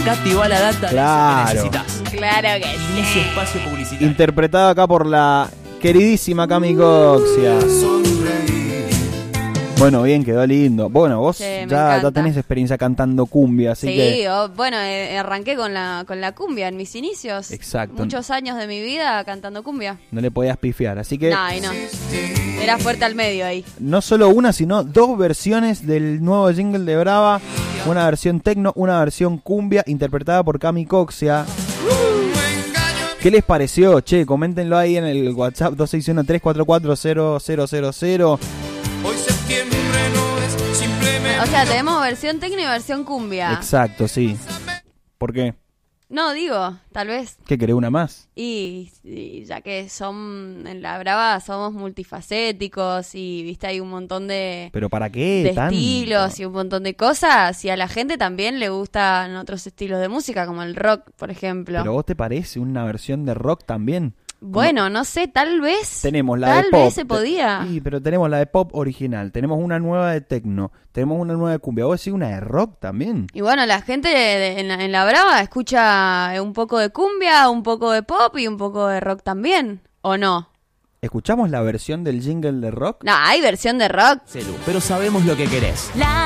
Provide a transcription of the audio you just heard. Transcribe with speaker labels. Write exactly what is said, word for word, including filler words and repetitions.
Speaker 1: Date va la data
Speaker 2: Claro.
Speaker 1: de eso que necesitas.
Speaker 3: Claro que
Speaker 1: Inicio
Speaker 3: sí.
Speaker 1: espacio publicitario.
Speaker 2: Interpretado acá por la queridísima Cami Coxia. Bueno, bien, quedó lindo. Bueno, vos
Speaker 3: Sí, me
Speaker 2: ya,
Speaker 3: encanta.
Speaker 2: ya tenés experiencia cantando cumbia, así
Speaker 3: Sí,
Speaker 2: que...
Speaker 3: o- bueno, eh, arranqué con la con la cumbia en mis inicios.
Speaker 2: Exacto.
Speaker 3: Muchos años de mi vida cantando cumbia.
Speaker 2: No le podías pifiar, así que...
Speaker 3: No, y no. Era fuerte al medio ahí.
Speaker 2: No solo una, sino dos versiones del nuevo jingle de Brava. Una versión tecno, una versión cumbia, interpretada por Cami Coxia. ¿Qué les pareció? Che, coméntenlo ahí en el WhatsApp dos seis uno tres cuatro cuatro cero cero cero cero.
Speaker 4: Hoy septiembre no es simplemente.
Speaker 3: O sea, tenemos versión tecno y versión cumbia.
Speaker 2: Exacto, sí. ¿Por qué?
Speaker 3: No, digo, tal vez.
Speaker 2: ¿Qué querés, una más?
Speaker 3: Y, y ya que son en la Brava somos multifacéticos y viste hay un montón de,
Speaker 2: ¿Pero para qué?
Speaker 3: de
Speaker 2: tanto?
Speaker 3: estilos y un montón de cosas y a la gente también le gustan otros estilos de música como el rock, por ejemplo.
Speaker 2: ¿Pero vos te parece una versión de rock también?
Speaker 3: Bueno, no sé, tal vez.
Speaker 2: Tenemos la
Speaker 3: tal
Speaker 2: de pop.
Speaker 3: vez se podía.
Speaker 2: Sí, pero tenemos la de pop original. Tenemos una nueva de techno. Tenemos una nueva de cumbia. ¿Vos decís una de rock también?
Speaker 3: Y bueno, la gente de- en, la, en la Brava escucha un poco de cumbia, un poco de pop y un poco de rock también, ¿o no?
Speaker 2: ¿Escuchamos la versión del jingle de rock?
Speaker 3: No, hay versión de rock.
Speaker 1: Celu, pero sabemos lo que querés.